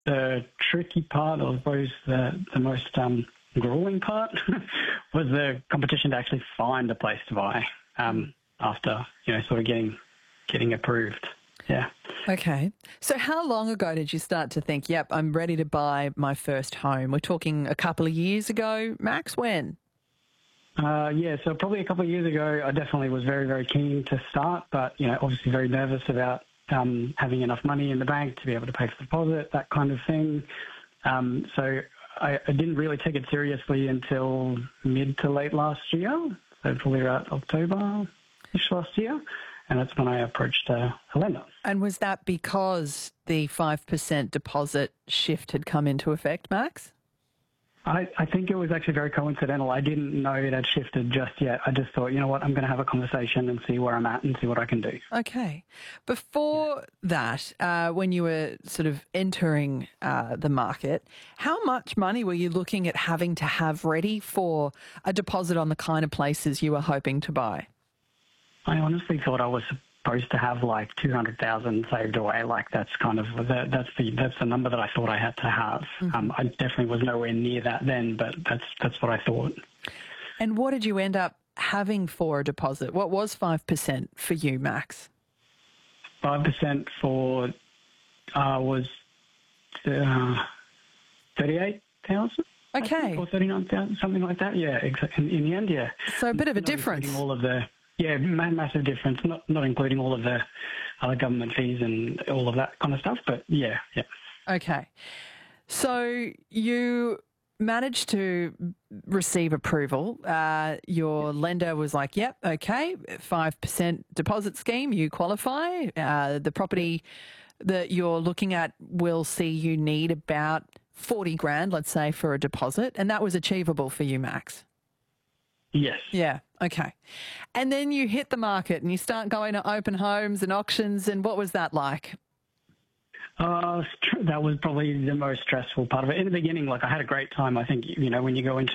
The tricky part, or I suppose the most grueling part, was the competition to actually find a place to buy after sort of getting approved. Yeah. Okay. So how long ago did you start to think, yep, I'm ready to buy my first home? We're talking a couple of years ago, Max? When? So probably a couple of years ago, I definitely was very, very keen to start, but, obviously very nervous about having enough money in the bank to be able to pay for the deposit, that kind of thing. So I didn't really take it seriously until mid to late last year, so probably about October-ish last year, and that's when I approached a lender. And was that because the 5% deposit shift had come into effect, Max? I think it was actually very coincidental. I didn't know it had shifted just yet. I just thought, you know what, I'm going to have a conversation and see where I'm at and see what I can do. Okay. Before that, when you were sort of entering the market, how much money were you looking at having to have ready for a deposit on the kind of places you were hoping to buy? I honestly thought I was supposed to have like 200,000 saved away. Like that's kind of that's the number that I thought I had to have. Mm-hmm. I definitely was nowhere near that then, but that's what I thought. And what did you end up having for a deposit? What was 5% for you, Max? 5% for was 38,000. Okay. Or 39,000, something like that. Yeah, exactly. In the end, yeah. So a bit of a difference. All of the massive difference. Not including all of the other government fees and all of that kind of stuff. But yeah. Okay. So you managed to receive approval. Your lender was like, yep, okay, 5% deposit scheme, you qualify. The property that you're looking at will see you need about 40 grand, let's say, for a deposit. And that was achievable for you, Max? Yes. Yeah, okay. And then you hit the market and you start going to open homes and auctions, and what was that like? That was probably the most stressful part of it. In the beginning, I had a great time. I think, when you go into